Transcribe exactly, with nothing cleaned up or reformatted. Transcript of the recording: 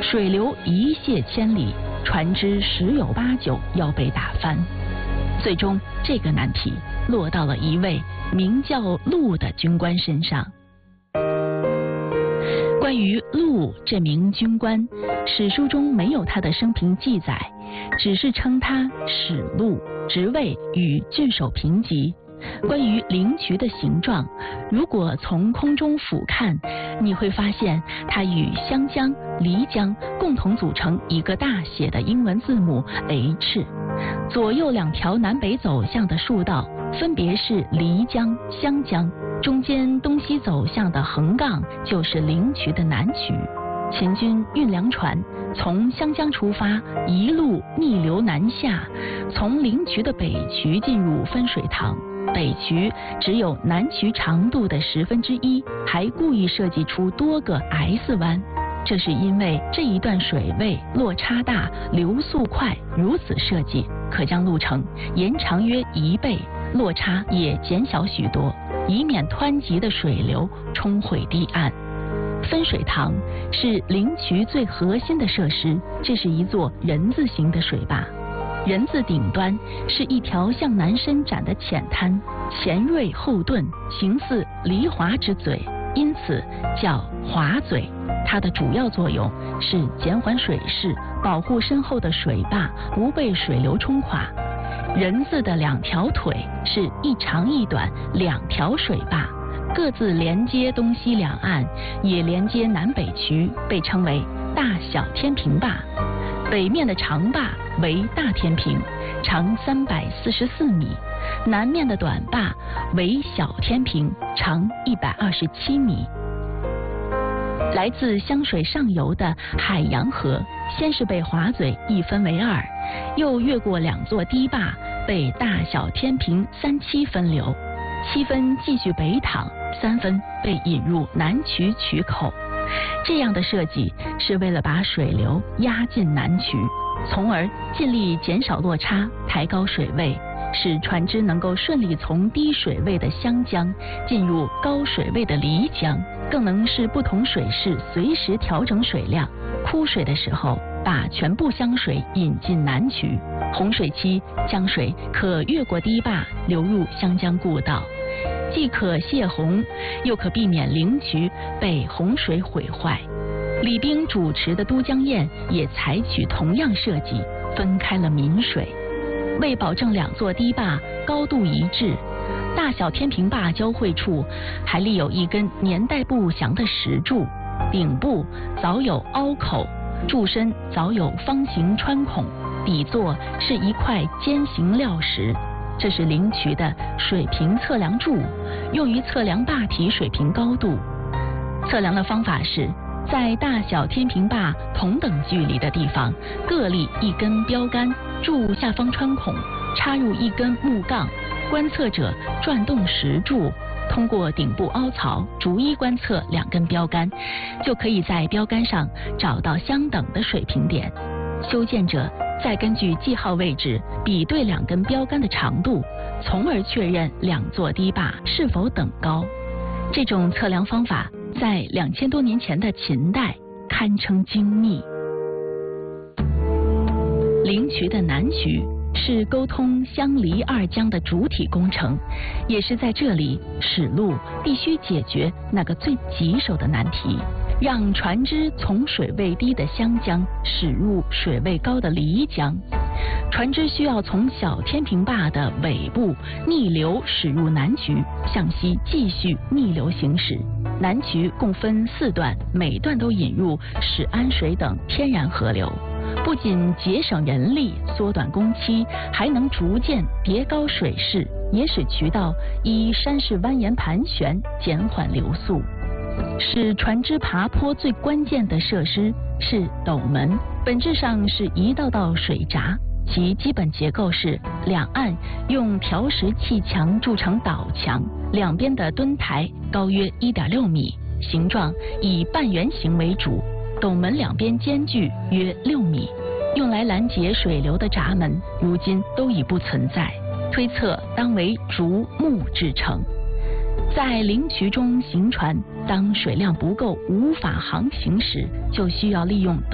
水流一泻千里，船只十有八九要被打翻。最终，这个难题落到了一位名叫陆的军官身上。关于陆这名军官，史书中没有他的生平记载，只是称他史陆，职位与郡守平级。关于灵渠的形状，如果从空中俯瞰，你会发现它与湘江、漓江共同组成一个大写的英文字母 H。左右两条南北走向的竖道分别是漓江、湘江，中间东西走向的横杠就是灵渠的南渠。秦军运粮船从湘江出发，一路逆流南下，从灵渠的北渠进入分水塘。北渠只有南渠长度的十分之一，还故意设计出多个 S 弯，这是因为这一段水位落差大，流速快，如此设计可将路程延长约一倍，落差也减小许多，以免湍急的水流冲毁堤岸。分水塘是灵渠最核心的设施，这是一座人字形的水坝。人字顶端是一条向南伸展的浅滩，前锐后钝，形似梨华之嘴，因此叫华嘴。它的主要作用是减缓水势，保护身后的水坝不被水流冲垮。人字的两条腿是一长一短两条水坝，各自连接东西两岸，也连接南北渠，被称为大小天平坝。北面的长坝为大天平，长三百四十四米；南面的短坝为小天平，长一百二十七米。来自湘水上游的海洋河，先是被华嘴一分为二，又越过两座堤坝，被大小天平三七分流，七分继续北淌，三分被引入南渠渠口。这样的设计是为了把水流压进南渠，从而尽力减少落差，抬高水位，使船只能够顺利从低水位的湘江进入高水位的漓江，更能使不同水势随时调整水量。枯水的时候，把全部湘水引进南渠；洪水期，江水可越过堤坝流入湘江故道，既可泄洪，又可避免灵渠被洪水毁坏。李冰主持的都江堰也采取同样设计，分开了岷水。为保证两座堤坝高度一致，大小天平坝交汇处还立有一根年代不详的石柱，顶部早有凹口，柱身早有方形穿孔，底座是一块尖形料石。这是灵渠的水平测量柱，用于测量坝体水平高度。测量的方法是，在大小天平坝同等距离的地方，各立一根标杆，柱下方穿孔，插入一根木杠，观测者转动石柱，通过顶部凹槽逐一观测两根标杆，就可以在标杆上找到相等的水平点。修建者再根据记号位置比对两根标杆的长度，从而确认两座堤坝是否等高。这种测量方法在两千多年前的秦代堪称精密。灵渠的南渠是沟通湘漓二江的主体工程，也是在这里史陆必须解决那个最棘手的难题，让船只从水位低的湘江驶入水位高的漓江。船只需要从小天平坝的尾部逆流驶入南渠，向西继续逆流行驶。南渠共分四段，每段都引入始安水等天然河流，不仅节省人力、缩短工期，还能逐渐叠高水势，也使渠道依山势蜿蜒盘旋，减缓流速。使船只爬坡最关键的设施是斗门，本质上是一道道水闸，其基本结构是两岸用条石砌墙筑成岛墙，两边的墩台高约 一点六米，形状以半圆形为主，斗门两边间距约六米。用来拦截水流的闸门如今都已不存在，推测当为竹木制成。在灵渠中行船，当水量不够无法航行时，就需要利用